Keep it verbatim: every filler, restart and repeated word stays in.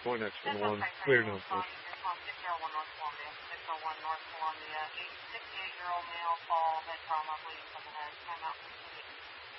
Point X That's one one, okay, sir. clear You're now, sir. responding to call six oh one North Columbia. six oh one North Columbia. sixty-eight-year-old male fall, head trauma, bleeding from the head. Time out.